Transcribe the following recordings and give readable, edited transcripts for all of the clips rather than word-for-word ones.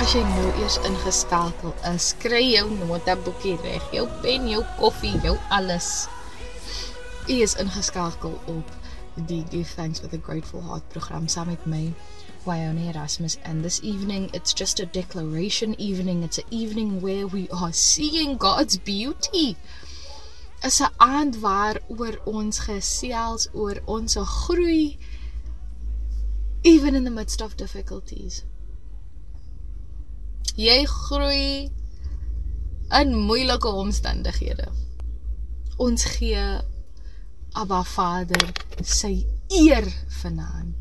As jy nou eers ingeskakel is, kry jou notaboekie reg, jou pen, jou koffie, jou alles. Jy is ingeskakel op die Give Thanks with a Grateful Heart program saam met my, Wyone Erasmus, and this evening it's just a declaration evening. It's an evening where we are seeing God's beauty. Is 'n aand waar oor ons gesels oor ons groei, even in the midst of difficulties. Jy groei in moeilike omstandighede. Ons gee Abba Vader sy eer vanaand.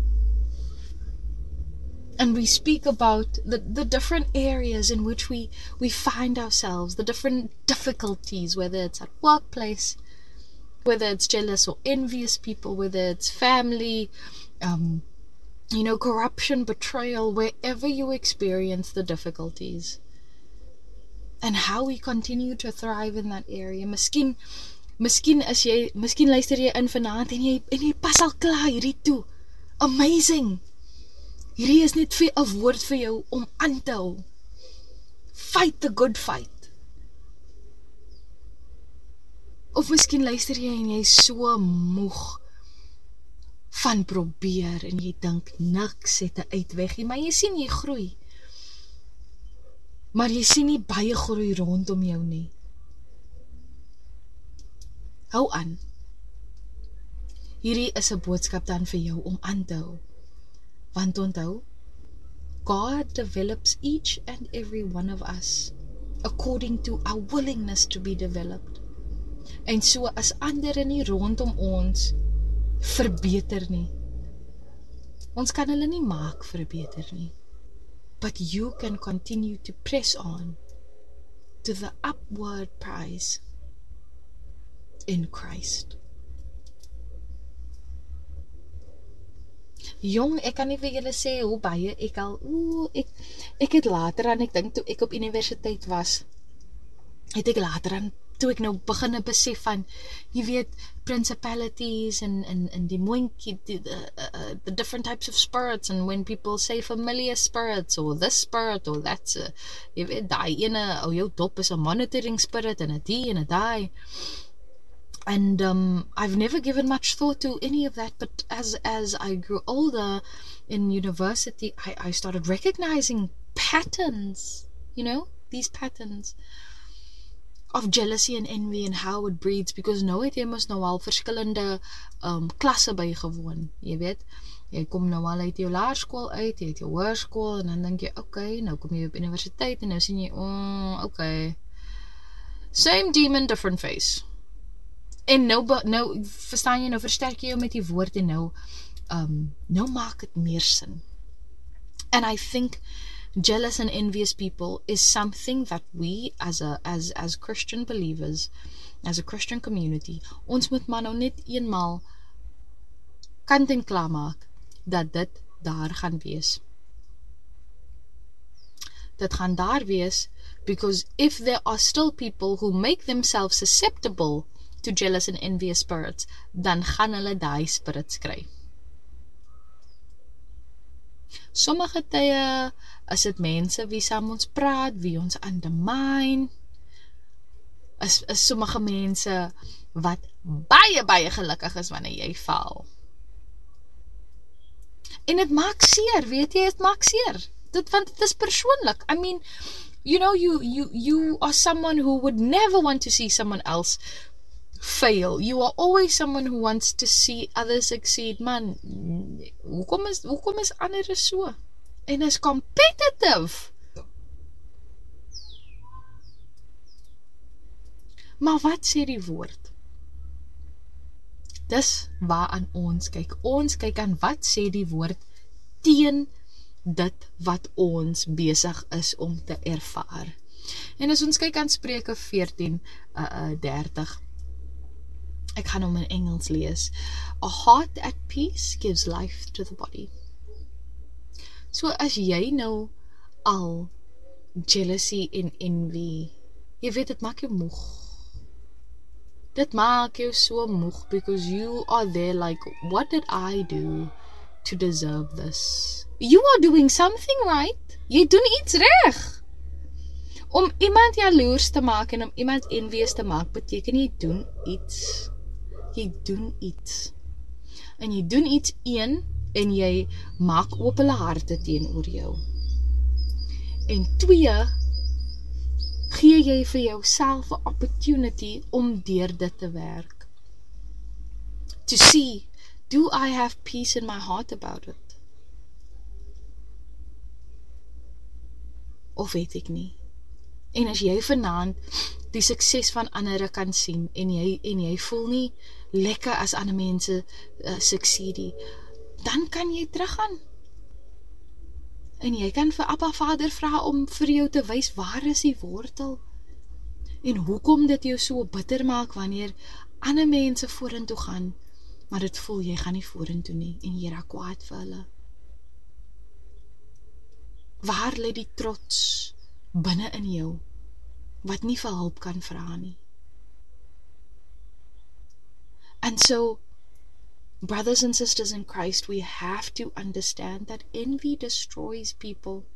And we speak about the different areas in which we find ourselves, the different difficulties, whether it's at workplace, whether it's jealous or envious people, whether it's family, corruption, betrayal, wherever you experience the difficulties. And how we continue to thrive in that area. Miskien luister jy in vanaand en jy pas al klaar hierdie toe. Amazing! Hierdie is net 'n woord vir jou om aan te hou. Fight the good fight. Of miskien luister jy en jy is so moeg van probeer en jy dink niks het 'n uitweg nie, maar jy sien jy groei. Maar jy sien nie baie groei rondom jou nie. Hou aan. Hierdie is 'n boodskap dan vir jou om aan te hou. Want onthou, God develops each and every one of us according to our willingness to be developed. En so as ander nie rondom ons verbeter nie. Ons kan hulle nie maak verbeter nie. But you can continue to press on to the upward prize in Christ. Jong, ek kan nie vir julle sê hoe baie ek het later aan, ek dink toe ek op universiteit was, het ek later aan, toe ek nou begin besef van, jy weet, principalities and die moontjie, the different types of spirits, and when people say familiar spirits, or this spirit, or that's, jy weet, die ene, jou dop is 'n monitoring spirit, en 'n die, en 'n die. And I've never given much thought to any of that, but as I grew older in university, I started recognizing patterns, these patterns of jealousy and envy and how it breeds, because nou het jy mos nou al verskillende klasse bygewoon, jy weet, jy kom nou al uit jou laerskool uit, jy het jou hoërskool, en dan dink jy, okay, nou kom jy op universiteit, en nou sien jy, okay, same demon, different face. En nou verstaan jy, nou versterk jy jou met die woord, en nou maak het meer sin. And I think jealous and envious people is something that we as Christian believers, as a Christian community, ons moet maar nou net eenmaal kant en klaar maak dat dit daar gaan wees. Dit gaan daar wees, because if there are still people who make themselves susceptible to jealous and envious spirits, dan gaan hulle daai spirits kry. Sommige tye is dit mense wie saam ons praat, wie ons undermine, is sommige mense wat baie gelukkig is wanneer jy faal. En dit maak seer, weet jy, dit maak seer. Want dit is persoonlik. I mean, you are someone who would never want to see someone else fail. You are always someone who wants to see others succeed. Man, hoekom is ander so? En is competitive. Maar wat sê die woord? Dis waaraan ons kyk. Ons kyk aan wat sê die woord teen dit wat ons besig is om te ervaar. En as ons kyk aan Spreuke 14:30, ek gaan hom in Engels lees. A heart at peace gives life to the body. So as jy nou al jealousy en envy, jy weet, dit maak jou moeg. Dit maak jou so moeg, because you are there like, what did I do to deserve this? You are doing something right. Jy doen iets reg. Om iemand jaloers te maak en om iemand envious te maak, beteken jy doen iets. Jy doen iets. En jy doen iets en jy maak oop hulle harte teenoor jou. En 2, gee jy vir jouself 'n opportunity om deur dit te werk. To see, do I have peace in my heart about it? Of weet ek nie? En as jy vanaand die sukses van ander kan sien en jy voel nie lekker as ander mense succeed, dan kan jy teruggaan. En jy kan vir Abba Vader vra om vir jou te wys waar is die wortel. En hoekom dit jou so bitter maak wanneer ander mense vorentoe gaan, maar dit voel jy gaan nie vorentoe nie en jy raak kwaad vir hulle. Waar lê die trots binne in jou wat nie vir hulp kan vra nie? And so, brothers and sisters in Christ, we have to understand that envy destroys people.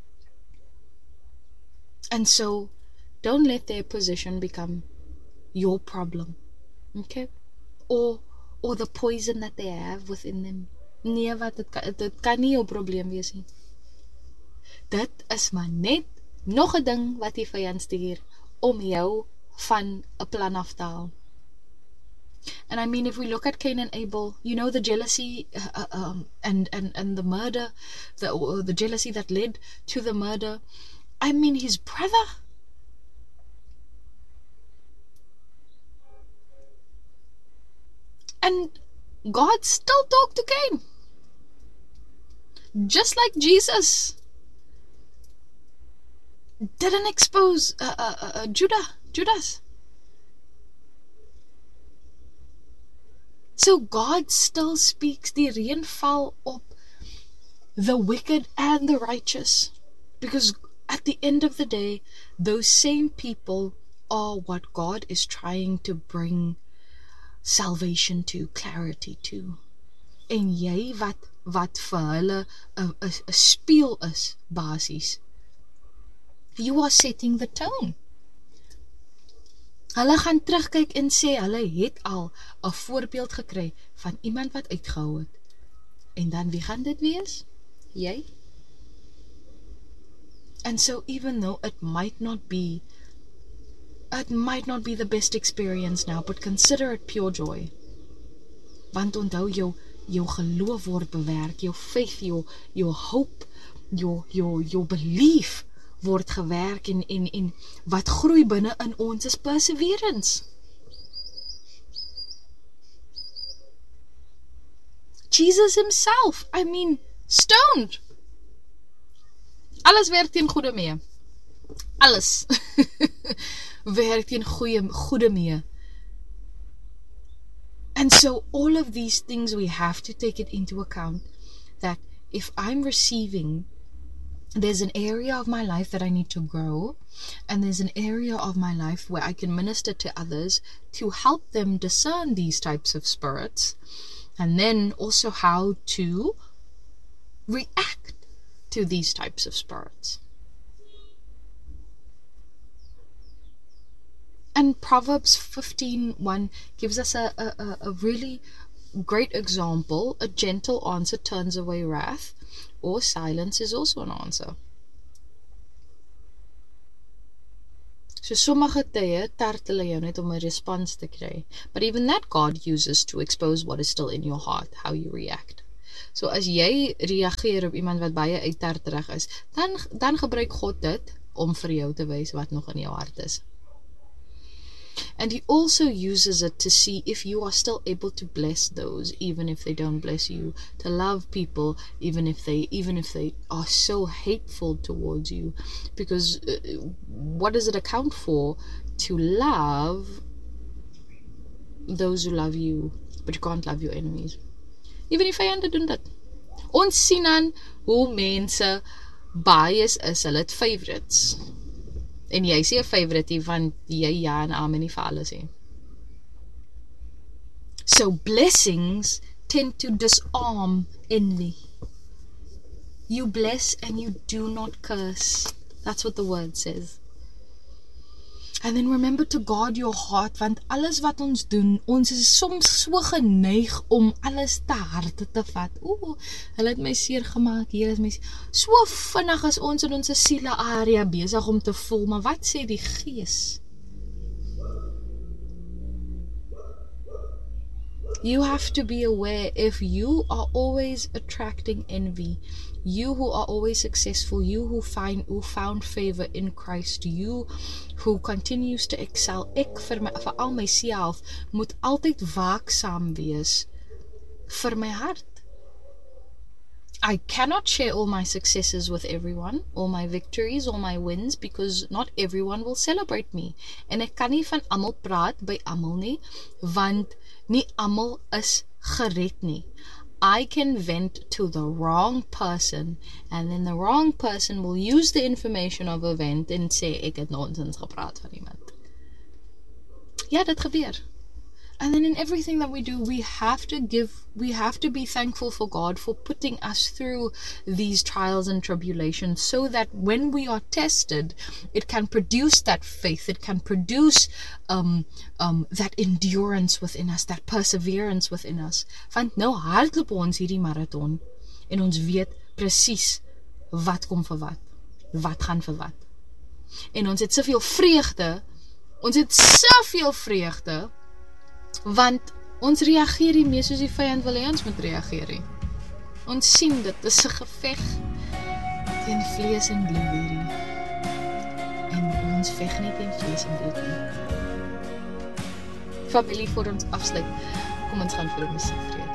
And so, don't let their position become your problem. Okay? Or the poison that they have within them. Nee, wat dit kan nie jou probleem wees nie. Dit is maar net nog 'n ding wat die vyand stuur om jou van 'n plan af te haal. And I mean, if we look at Cain and Abel, you know, the jealousy and the murder, the jealousy that led to the murder. I mean, his brother. And God still talked to Cain. Just like Jesus didn't expose Judas. So God still speaks, die reën val op the wicked and the righteous. Because at the end of the day, those same people are what God is trying to bring salvation to, clarity to. En jy wat vir hulle 'n spieël is, basies. You are setting the tone. Hulle gaan terugkyk en sê, hulle het al 'n voorbeeld gekry van iemand wat uitgehou het. En dan wie gaan dit wees? Jy? And so even though it might not be the best experience now, but consider it pure joy. Want onthou jou geloof word bewerk, jou faith, your hope, your belief word gewerk en wat groei binne in ons is perseverance. Jesus himself, I mean, stoned. Alles werk teen goeie mee. Alles werk teen goeie mee. And so all of these things, we have to take it into account that if I'm receiving, there's an area of my life that I need to grow, and there's an area of my life where I can minister to others to help them discern these types of spirits, and then also how to react to these types of spirits. And Proverbs 15:1 gives us a really great example. A gentle answer turns away wrath, or silence is also an answer. So sommige tye tart hulle jou net om 'n respons te kry. But even that God uses to expose what is still in your heart, how you react. So as jy reageer op iemand wat baie uittarterig is, dan gebruik God dit om vir jou te wys wat nog in jou hart is. And he also uses it to see if you are still able to bless those, even if they don't bless you, to love people, even if they are so hateful towards you. Because what does it account for to love those who love you, but you can't love your enemies? Even if I doen dit. Ons sien aan hoe mense bias is, hulle het favorites. En jy sê 'n favorite want jy ja en amen nie vir alles sê. So blessings tend to disarm envy. You bless and you do not curse. That's what the word says. And then remember to guard your heart, want alles wat ons doen, ons is soms so geneig om alles te harte te vat. Hulle het my seer gemaak, hier is my so vinnig as ons in ons siele area besig om te voel, maar wat sê die Gees? You have to be aware if you are always attracting envy, you who are always successful, you who found favor in Christ, you who continues to excel. Ek vir al myself moet altyd waaksaam wees vir my hart. I cannot share all my successes with everyone, all my victories, all my wins, because not everyone will celebrate me. En ek kan nie van almal praat by almal nie, want nie almal is gered nie. I can vent to the wrong person, and then the wrong person will use the information of a vent en sê, ek het nonsens gepraat van iemand. Ja, dit gebeur. And then in everything that we do, we have to be thankful for God for putting us through these trials and tribulations, so that when we are tested, it can produce that faith, it can produce that endurance within us, that perseverance within us. Want nou hardloop ons hierdie marathon, en ons weet presies wat kom vir wat gaan vir wat. En ons het soveel vreugde, want ons reageer nie meer soos die vyand wil hê ons moet reageer nie. Ons sien dit is 'n geveg teen vlees en bloed hierdie. En ons veg nie teen vlees en bloed nie. Familie, voor ons afsluit, kom ons gaan vir 'n musiekvrees.